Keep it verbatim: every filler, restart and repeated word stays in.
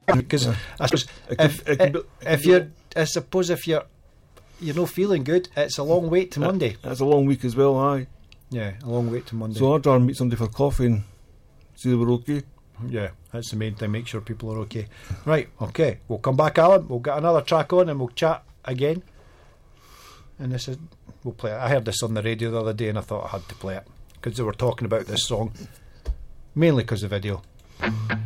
because I suppose if, if, if you're, I suppose if you're you're not feeling good, it's a long wait to Monday. That's a long week as well, aye. Yeah, a long wait to Monday. So I'd rather meet somebody for coffee and see that we're okay. Yeah, that's the main thing. Make sure people are okay. Right, okay. We'll come back, Alan. We'll get another track on and we'll chat again. And this is we'll play it. I heard this on the radio the other day and I thought I had to play it because they were talking about this song, mainly because of the video.